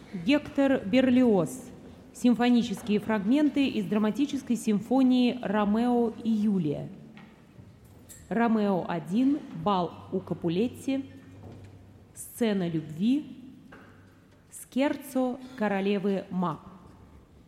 Гектор Берлиоз. Симфонические фрагменты из драматической симфонии «Ромео и Юлия». Ромео 1, бал у Капулетти, сцена любви, скерцо королевы Ма.